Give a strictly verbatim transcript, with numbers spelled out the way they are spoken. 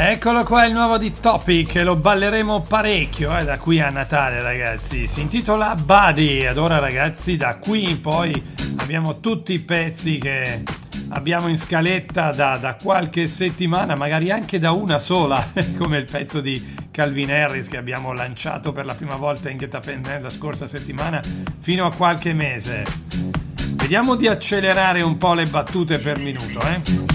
Eccolo qua il nuovo di Topic, lo balleremo parecchio eh, da qui a Natale, ragazzi. Si intitola Buddy. Ed ora, ragazzi, da qui in poi abbiamo tutti i pezzi che abbiamo in scaletta da, da qualche settimana, magari anche da una sola, come il pezzo di Calvin Harris che abbiamo lanciato per la prima volta in Get Up and Dance la scorsa settimana, fino a qualche mese. Vediamo di accelerare un po' le battute per minuto, eh.